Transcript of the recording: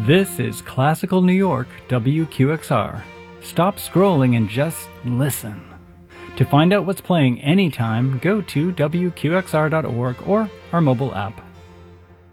This is Classical New York WQXR. Stop scrolling and just listen. To find out what's playing anytime, go to WQXR.org or our mobile app.